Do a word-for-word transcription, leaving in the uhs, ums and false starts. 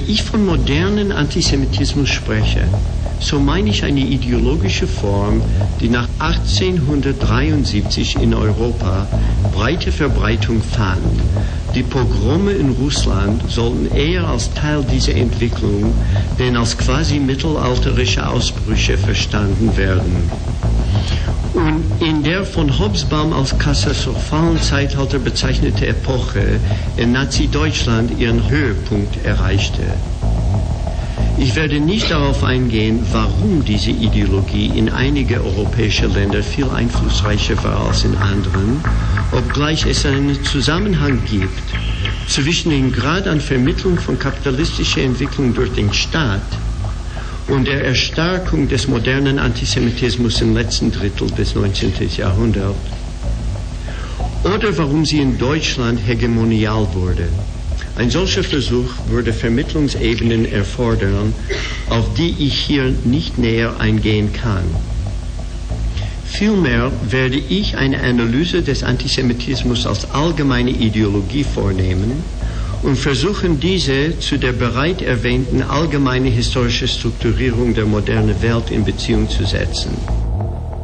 ich von modernen Antisemitismus spreche, so meine ich eine ideologische Form, die nach achtzehnhundertdreiundsiebzig in Europa breite Verbreitung fand. Die Pogrome in Russland sollten eher als Teil dieser Entwicklung denn als quasi mittelalterische Ausbrüche verstanden werden. Und in der von Hobsbawm als katastrophalen Zeitalter bezeichnete Epoche in Nazi-Deutschland ihren Höhepunkt erreichte. Ich werde nicht darauf eingehen, warum diese Ideologie in einige europäische Länder viel einflussreicher war als in anderen, obgleich es einen Zusammenhang gibt zwischen dem Grad an Vermittlung von kapitalistischer Entwicklung durch den Staat und der Erstarkung des modernen Antisemitismus im letzten Drittel des neunzehnten Jahrhunderts, oder warum sie in Deutschland hegemonial wurde. Ein solcher Versuch würde Vermittlungsebenen erfordern, auf die ich hier nicht näher eingehen kann. Vielmehr werde ich eine Analyse des Antisemitismus als allgemeine Ideologie vornehmen und versuchen, diese zu der bereits erwähnten allgemeinen historischen Strukturierung der modernen Welt in Beziehung zu setzen.